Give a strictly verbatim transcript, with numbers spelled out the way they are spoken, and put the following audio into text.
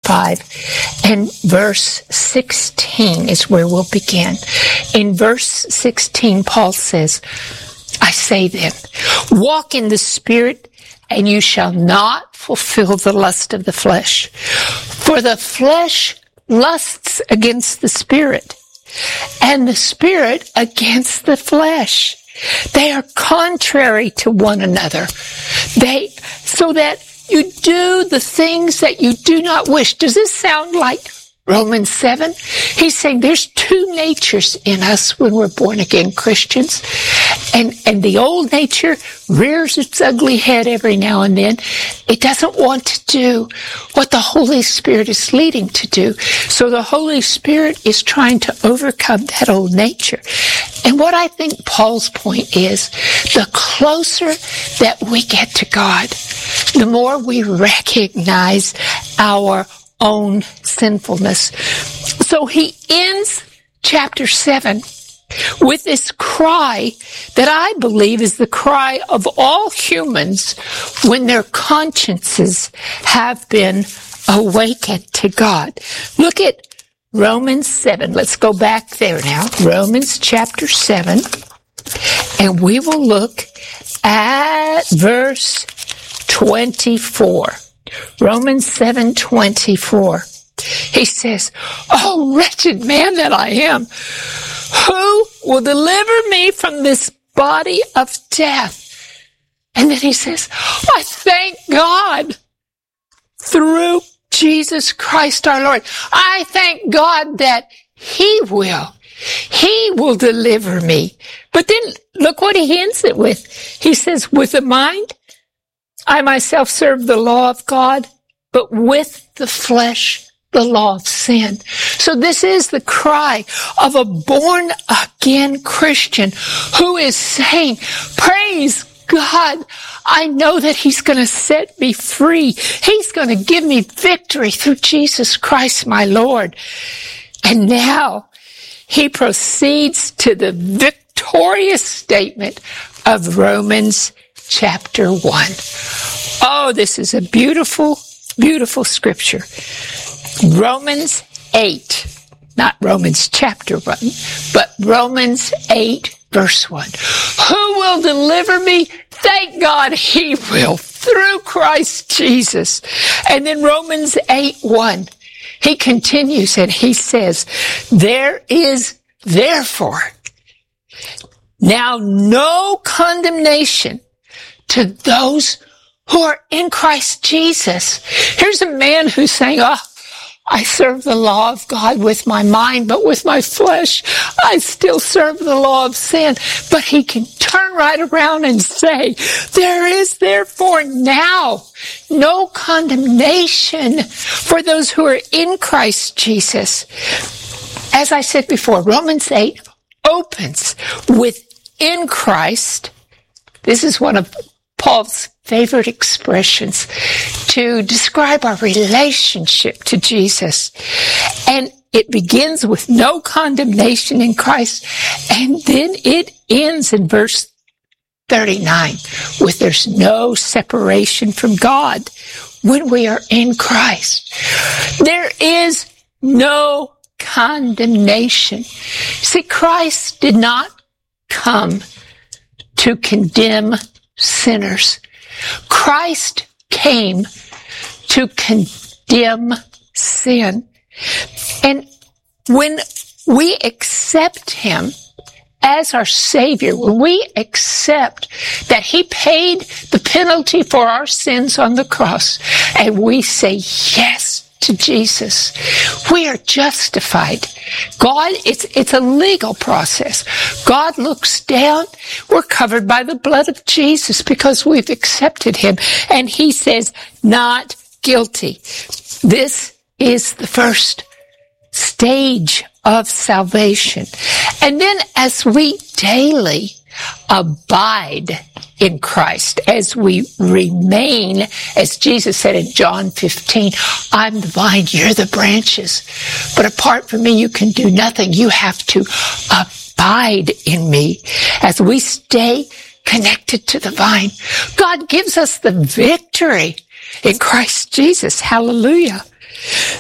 five and verse sixteen is where we'll begin. In verse sixteen, Paul says, I say then, walk in the Spirit, and you shall not fulfill the lust of the flesh. For the flesh lusts against the Spirit, and the Spirit against the flesh. They are contrary to one another. They, so that you do the things that you do not wish. Does this sound like Romans seven? He's saying there's two natures in us when we're born again Christians. And, and the old nature rears its ugly head every now and then. It doesn't want to do what the Holy Spirit is leading to do. So the Holy Spirit is trying to overcome that old nature. And what I think Paul's point is, the closer that we get to God, the more we recognize our own sinfulness. So he ends chapter seven with this cry that I believe is the cry of all humans when their consciences have been awakened to God. Look at Romans seven. Let's go back there now. Romans chapter seven. And we will look at verse twenty-four. Romans seven twenty-four. He says, oh, wretched man that I am, who will deliver me from this body of death? And then he says, I thank God through Jesus Christ our Lord. I thank God that he will. He will deliver me. But then look what he ends it with. He says, with the mind, I myself serve the law of God, but with the flesh, the law of sin. So this is the cry of a born-again Christian who is saying, praise God, I know that he's going to set me free. He's going to give me victory through Jesus Christ, my Lord. And now he proceeds to the victorious statement of Romans chapter one. Oh, this is a beautiful, beautiful scripture. Romans eight, not Romans chapter one, but Romans eight, verse one. Who will deliver me? Thank God he will, through Christ Jesus. And then Romans eight, one, he continues and he says, there is therefore now no condemnation to those who are in Christ Jesus. Here's a man who's saying, oh, I serve the law of God with my mind, but with my flesh, I still serve the law of sin. But he can turn right around and say, there is therefore now no condemnation for those who are in Christ Jesus. As I said before, Romans eight opens with in Christ. This is one of Paul's favorite expressions to describe our relationship to Jesus. And it begins with no condemnation in Christ, and then it ends in verse thirty-nine with there's no separation from God when we are in Christ. There is no condemnation. See, Christ did not come to condemn sinners. Christ came to condemn sin. And when we accept him as our Savior, when we accept that he paid the penalty for our sins on the cross, and we say yes to Jesus, we are justified. God, it's, it's a legal process. God looks down. We're covered by the blood of Jesus because we've accepted him. And he says, not guilty. This is the first stage of salvation. And then as we daily abide in Christ, as we remain, as Jesus said in John fifteen, I'm the vine, you're the branches. But apart from me, you can do nothing. You have to abide in me. As we stay connected to the vine, God gives us the victory in Christ Jesus. Hallelujah.